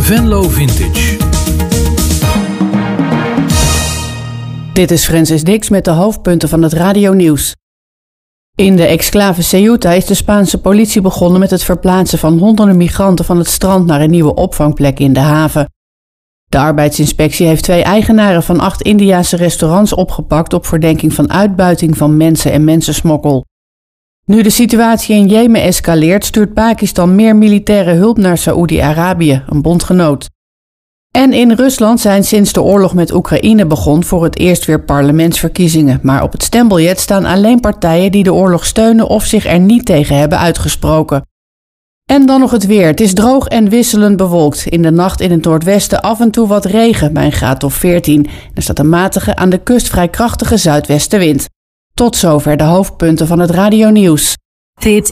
Venlo Vintage. Dit is Francis Dix met de hoofdpunten van het radionieuws. In de exclave Ceuta is de Spaanse politie begonnen met het verplaatsen van honderden migranten van het strand naar een nieuwe opvangplek in de haven. De arbeidsinspectie heeft 2 eigenaren van 8 Indiase restaurants opgepakt op verdenking van uitbuiting van mensen en mensensmokkel. Nu de situatie in Jemen escaleert, stuurt Pakistan meer militaire hulp naar Saoedi-Arabië, een bondgenoot. En in Rusland zijn sinds de oorlog met Oekraïne begon voor het eerst weer parlementsverkiezingen. Maar op het stembiljet staan alleen partijen die de oorlog steunen of zich er niet tegen hebben uitgesproken. En dan nog het weer. Het is droog en wisselend bewolkt. In de nacht in het noordwesten af en toe wat regen bij een graad of 14. Er staat een matige, aan de kust vrij krachtige zuidwestenwind. Tot zover de hoofdpunten van het radionieuws. Dit